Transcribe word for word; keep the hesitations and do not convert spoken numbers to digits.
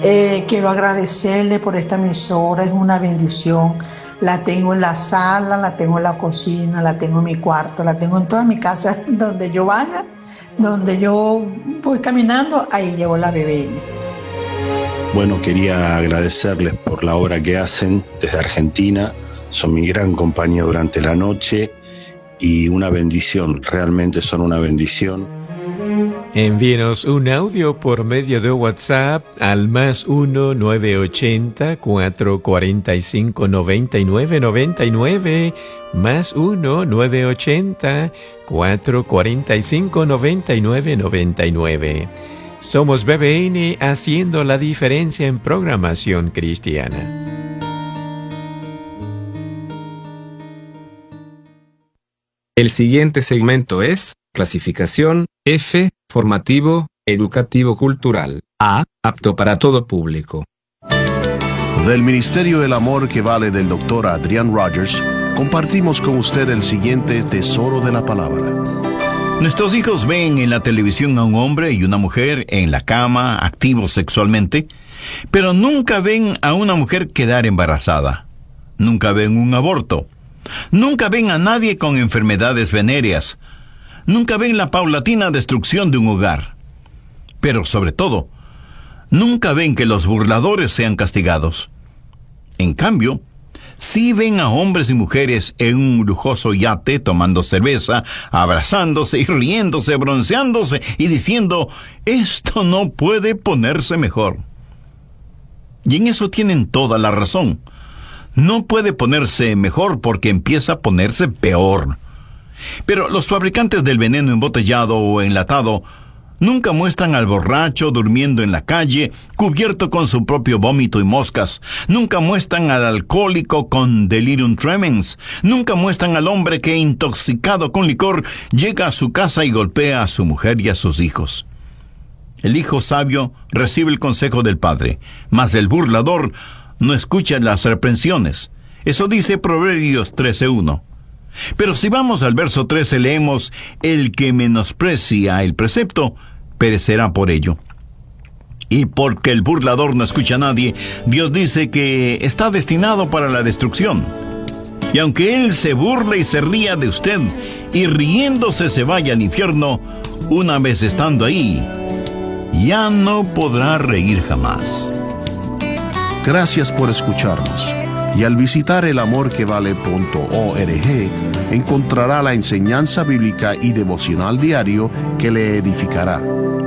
Eh, quiero agradecerle por esta emisora, es una bendición. La tengo en la sala, la tengo en la cocina, la tengo en mi cuarto, la tengo en toda mi casa, donde yo vaya, donde yo voy caminando, ahí llevo la B B N. Bueno, quería agradecerles por la obra que hacen desde Argentina. Son mi gran compañía durante la noche y una bendición, realmente son una bendición. Envíenos un audio por medio de WhatsApp al más uno nueve ochenta, cuatro cuatro cinco, nueve nueve nueve nueve, más uno nueve ochenta, cuatro cuatro cinco, nueve nueve nueve nueve. Somos B B N, haciendo la diferencia en programación cristiana. El siguiente segmento es clasificación F, formativo, educativo cultural. A, apto para todo público. Del Ministerio El Amor que Vale del doctor Adrián Rogers, compartimos con usted el siguiente tesoro de la palabra. Nuestros hijos ven en la televisión a un hombre y una mujer en la cama, activos sexualmente, pero nunca ven a una mujer quedar embarazada. Nunca ven un aborto. Nunca ven a nadie con enfermedades venéreas. Nunca ven la paulatina destrucción de un hogar. Pero sobre todo, nunca ven que los burladores sean castigados. En cambio, sí ven a hombres y mujeres en un lujoso yate tomando cerveza, abrazándose y riéndose, bronceándose y diciendo, esto no puede ponerse mejor. Y en eso tienen toda la razón. No puede ponerse mejor porque empieza a ponerse peor. Pero los fabricantes del veneno embotellado o enlatado nunca muestran al borracho durmiendo en la calle, cubierto con su propio vómito y moscas. Nunca muestran al alcohólico con delirium tremens. Nunca muestran al hombre que, intoxicado con licor, llega a su casa y golpea a su mujer y a sus hijos. El hijo sabio recibe el consejo del padre, mas el burlador no escucha las reprensiones. Eso dice Proverbios trece uno. Pero si vamos al verso trece, leemos, el que menosprecia el precepto, perecerá por ello. Y porque el burlador no escucha a nadie, Dios dice que está destinado para la destrucción. Y aunque él se burle y se ría de usted, y riéndose se vaya al infierno, una vez estando ahí, ya no podrá reír jamás. Gracias por escucharnos. Y al visitar el amor que vale punto org, encontrará la enseñanza bíblica y devocional diario que le edificará.